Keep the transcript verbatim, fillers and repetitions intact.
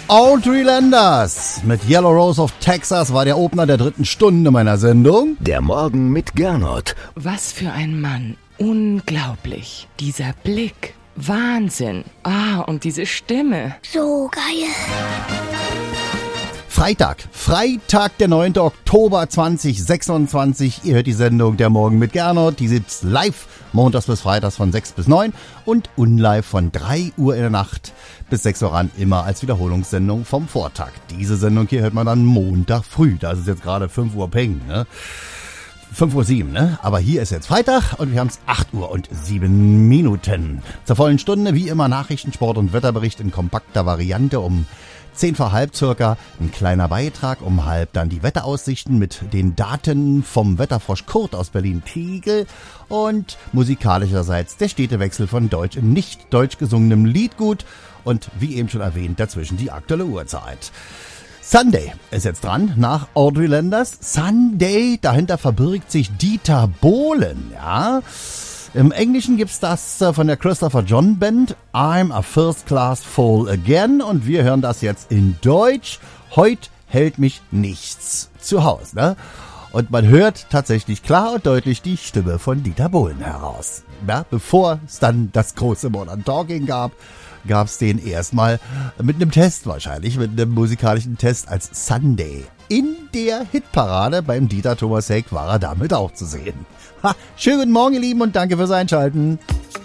Audrey Landers mit Yellow Rose of Texas war der Opener der dritten Stunde meiner Sendung. Der Morgen mit Gernot. Was für ein Mann. Unglaublich. Dieser Blick. Wahnsinn. Ah, und diese Stimme. So geil. Freitag, Freitag, der neunte Oktober zweitausendsechsundzwanzig. Ihr hört die Sendung Der Morgen mit Gernot. Die sitzt live montags bis freitags von sechs bis neun und unlive von drei Uhr in der Nacht bis sechs Uhr ran, immer als Wiederholungssendung vom Vortag. Diese Sendung hier hört man dann Montag früh. Da ist es jetzt gerade fünf Uhr peng, ne? fünf Uhr sieben, ne? Aber hier ist jetzt Freitag und wir haben es acht Uhr und sieben Minuten. Zur vollen Stunde, wie immer, Nachrichten, Sport und Wetterbericht in kompakter Variante um zehn vor halb circa. Ein kleiner Beitrag, um halb dann die Wetteraussichten mit den Daten vom Wetterfrosch Kurt aus Berlin-Tegel und musikalischerseits der Städtewechsel von deutsch in nicht deutsch gesungenem Liedgut und wie eben schon erwähnt, dazwischen die aktuelle Uhrzeit. Sunday ist jetzt dran, nach Audrey Landers. Sunday, dahinter verbirgt sich Dieter Bohlen, ja. Im Englischen gibt's das von der Christopher John Band, I'm a First Class Fool Again, und wir hören das jetzt in Deutsch. Heut hält mich nichts zu Hause, ne? Und man hört tatsächlich klar und deutlich die Stimme von Dieter Bohlen heraus. Ja, bevor es dann das große Modern Talking gab, gab's den erstmal mit einem Test wahrscheinlich, mit einem musikalischen Test als Sunday. In der Hitparade beim Dieter Thomas Heck war er damit auch zu sehen. Ha, schönen guten Morgen, ihr Lieben, und danke fürs Einschalten.